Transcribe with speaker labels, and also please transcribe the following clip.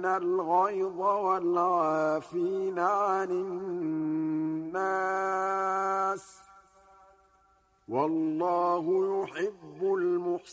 Speaker 1: الكاظمين الغيظ والعافين عن الناس ۗ وَاللَّهُ يُحِبُّ الْمُحْسِنِينَ